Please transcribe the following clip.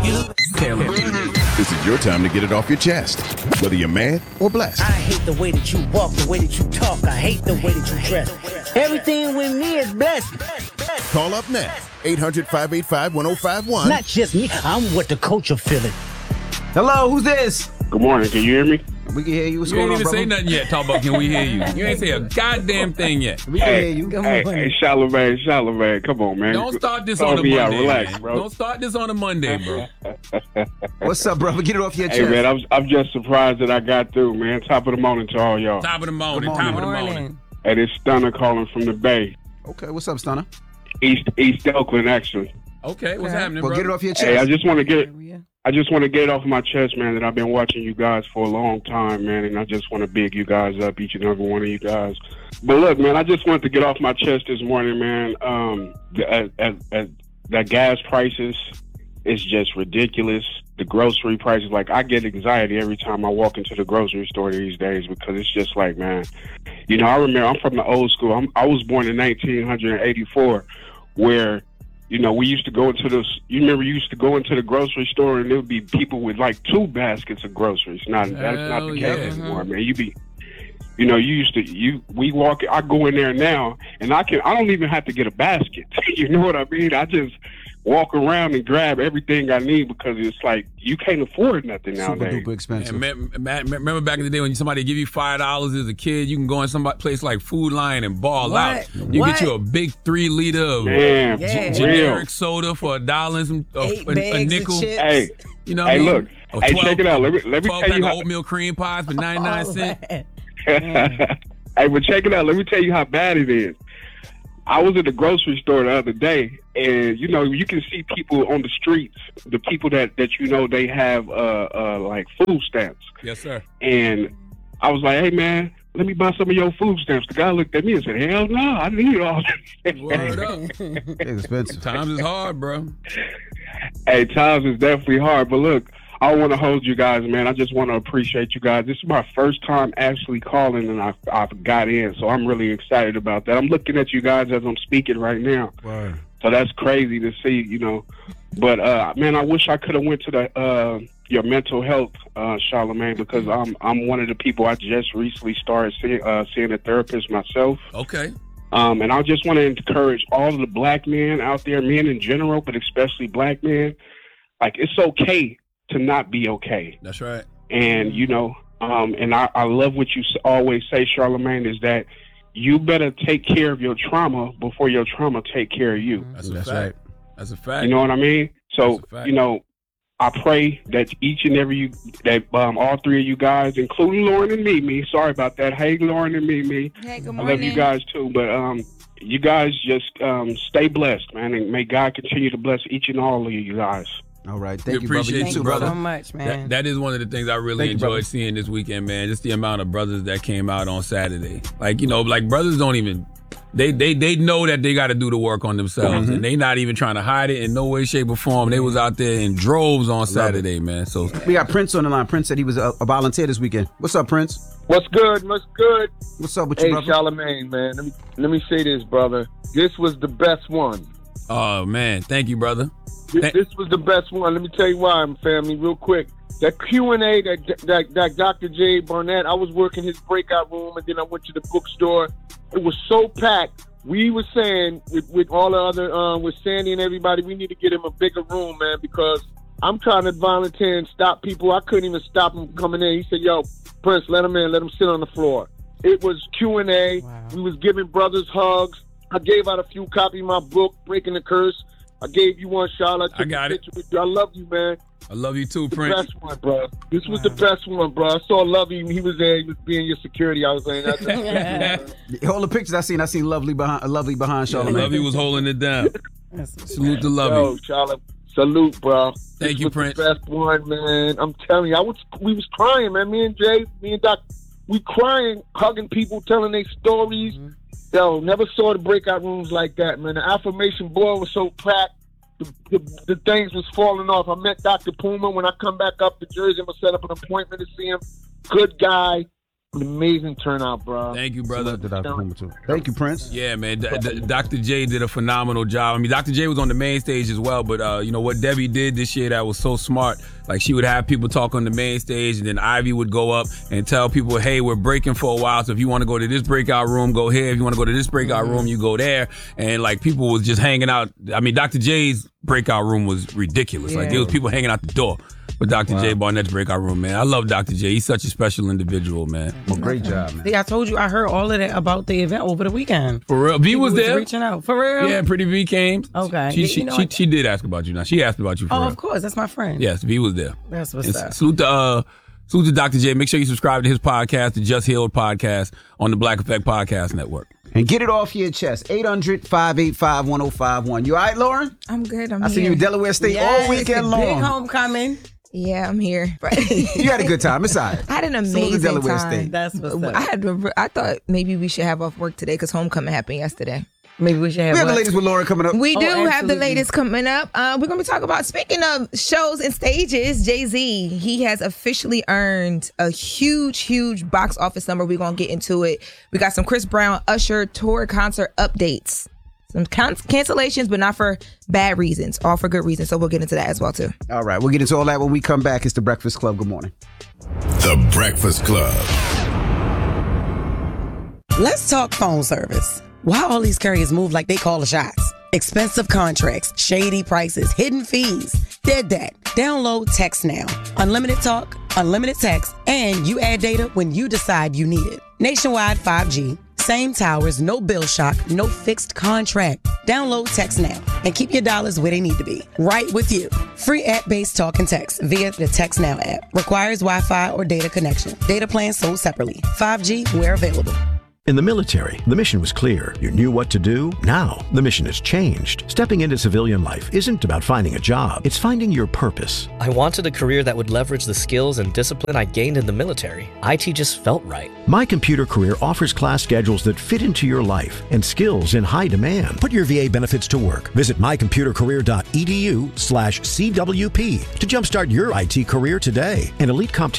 Taylor. This is your time to get it off your chest, whether you're mad or blessed. I hate the way that you walk, the way that you talk. I hate the way that you dress. Everything with me is blessed. Call up now, 800-585-1051. Not just me, I'm what the coach are feeling. Hello, who's this? Good morning. Can you hear me? We can hear you. What's You going ain't on, even brother? say nothing yet. Talk about can we hear you? You ain't say a goddamn thing yet. We can hear you. Hey, Charlamagne, come on, man. Don't start this on a me out. Monday. Relax, man. bro. Don't start this on a Monday, bro. What's up, brother? Get it off your Hey, chest. man, I'm just surprised that I got through, man. Top of the morning to all y'all. Top of the morning. Good Top of the morning. Hey, this Stunner calling from the Bay. Okay, what's up, Stunner? East Oakland, actually. Okay, what's happening, Well, bro? get it off your chest. Hey, I just want to get it off my chest, man, that I've been watching you guys for a long time, man, and I just want to big you guys up, each and every one of you guys. But look, man, I just wanted to get off my chest this morning, man. That gas prices is just ridiculous. The grocery prices, like, I get anxiety every time I walk into the grocery store these days because it's just like, man, you know, I remember I'm from the old school. I was born in 1984, where, you know, we used to go into this. You remember, you used to go into the grocery store and there would be people with like 2 baskets of groceries. That's not the case anymore, man. I go in there now and I don't even have to get a basket. You know what I mean? I just walk around and grab everything I need because it's like you can't afford nothing nowadays. Super duper expensive. Remember back in the day when somebody give you $5 as a kid, you can go in some place like Food Lion and ball out. You get you a big 3 liter of generic soda for $1 and some a nickel. Hey, you know, hey, look. Hey, 12, check it out. Let me 12 tell pack you of how. oatmeal cream pies for 99 cents. Hey, but check it out. Let me tell you how bad it is. I was at the grocery store the other day, and you know, you can see people on the streets, the people that you know, they have like food stamps. Yes, sir. And I was like, hey man, let me buy some of your food stamps. The guy looked at me and said, hell no, I need all this. Word up. It's expensive. Times is hard, bro. Hey, times is definitely hard, but look, I don't want to hold you guys, man. I just want to appreciate you guys. This is my first time actually calling, and I've got in, so I'm really excited about that. I'm looking at you guys as I'm speaking right now. Word. So that's crazy to see, you know. But man, I wish I could have went to the your mental health, Charlamagne, because I'm one of the people. I just recently started seeing a therapist myself. Okay. And I just want to encourage all of the black men out there, men in general, but especially black men. Like, it's okay to not be okay. That's right. And, you know, and I love what you always say, Charlamagne, is that you better take care of your trauma before your trauma take care of you. That's a fact. Right. That's a fact. You know what I mean? So, you know, I pray that each and every all 3 of you guys, including Lauren and Mimi, sorry about that. Hey, Lauren and Mimi. Hey, good morning. I love you guys too. But you guys just stay blessed, man, and may God continue to bless each and all of you guys. All right. Thank you, appreciate brother. you, Thank you brother. so much, man. That is one of the things I really enjoyed seeing this weekend, man. Just the amount of brothers that came out on Saturday. Like, you know, like brothers don't even, they know that they got to do the work on themselves, and they not even trying to hide it in no way, shape, or form. They was out there in droves on Saturday, man. So we got Prince on the line. Prince said he was a volunteer this weekend. What's up, Prince? What's good? What's good? What's up with you, brother? Hey, Charlamagne, man. Let me say this, brother. This was the best one. Oh, man. Thank you, brother. This was the best one. Let me tell you why, family, real quick. That Q&A that Dr. J. Barnett, I was working his breakout room, and then I went to the bookstore. It was so packed. We were saying, with all the other, with Sandy and everybody, we need to get him a bigger room, man, because I'm trying to volunteer and stop people. I couldn't even stop him coming in. He said, yo, Prince, let him in. Let him sit on the floor. It was Q&A. Wow. We was giving brothers hugs. I gave out a few copies of my book, Breaking the Curse. I gave you one, Charlotte. I got it. With you. I love you, man. I love you too, Prince. The best one, bro. This was the best one, bro. I saw Lovey. He was there. He was being your security. I was saying that. All the pictures I seen Lovely behind Charlamagne. Lovey was holding it down. Salute to Lovey. Yo, Charlotte. Salute, bro. Thank you, Prince. The best one, man. I'm telling you, we was crying, man. Me and Jay, me and Doc, we crying, hugging people, telling their stories. Mm-hmm. Yo, never saw the breakout rooms like that, man. The affirmation board was so packed. The things was falling off. I met Dr. Puma. When I come back up to Jersey, I'm going to set up an appointment to see him. Good guy. An amazing turnout, bro. Thank you, brother. Thank you, Prince. Yeah, man. Dr. J did a phenomenal job. I mean, Dr. J was on the main stage as well, but you know what Debbie did this year that was so smart. Like, she would have people talk on the main stage, and then Ivy would go up and tell people, hey, we're breaking for a while, so if you want to go to this breakout room, go here. If you want to go to this breakout room, you go there. And, like, people was just hanging out. I mean, Dr. J's breakout room was ridiculous. Yeah. Like, there was people hanging out the door with Dr. J Barnett's breakout room, man. I love Dr. J. He's such a special individual, man. Well, great job, man. See, I told you I heard all of that about the event over the weekend. For real? V was there? Reaching out. For real? Yeah, Pretty V came. Okay. She did ask about you now. She asked about you for real. Of course. That's my friend. Yes, V was there. That's what's up. Salute to Dr. J. Make sure you subscribe to his podcast, the Just Healed podcast, on the Black Effect Podcast Network. And get it off your chest. 800-585-1051. You all right, Lauren? I'm good. I see you in Delaware State all weekend long. Big homecoming. Yeah, I'm here. You had a good time. It's all right. I had an amazing Delaware time. State. That's what's up. I thought maybe we should have off work today because homecoming happened yesterday. Maybe we should have. We have the latest with Lauren coming up. We do have the absolutely. latest coming up. We're going to be talking about, speaking of shows and stages, Jay-Z, he has officially earned a huge box office number. We're going to get into it. We got some Chris Brown, Usher tour concert updates. Some cancellations, but not for bad reasons, all for good reasons. So we'll get into that as well, too. All right. We'll get into all that when we come back. It's The Breakfast Club. Good morning. The Breakfast Club. Let's talk phone service. Why all these carriers move like they call the shots? Expensive contracts, shady prices, hidden fees. Dead that. Download Text Now. Unlimited talk, unlimited text, and you add data when you decide you need it. Nationwide 5G. Same towers, no bill shock, no fixed contract. Download Text Now and keep your dollars where they need to be. Right with you. Free app-based talk and text via the Text Now app. Requires Wi-Fi or data connection. Data plans sold separately. 5G where available. In the military, the mission was clear. You knew what to do. Now, the mission has changed. Stepping into civilian life isn't about finding a job. It's finding your purpose. I wanted a career that would leverage the skills and discipline I gained in the military. IT just felt right. My Computer Career offers class schedules that fit into your life and skills in high demand. Put your VA benefits to work. Visit mycomputercareer.edu/CWP to jumpstart your IT career today. An elite CompTIA